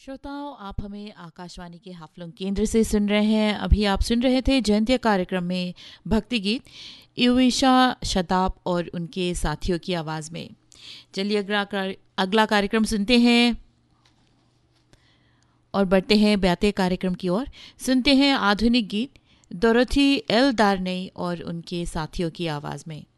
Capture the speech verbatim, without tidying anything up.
श्रोताओं, आप हमें आकाशवाणी के हाफलंग केंद्र से सुन रहे हैं। अभी आप सुन रहे थे जयंती कार्यक्रम में भक्ति गीत यूविशा शताब और उनके साथियों की आवाज़ में। चलिए अगला कार- अगला कार्यक्रम सुनते हैं और बढ़ते हैं ब्याते कार्यक्रम की ओर। सुनते हैं आधुनिक गीत डोरोथी एल दार्ने और उनके साथियों की आवाज़ में।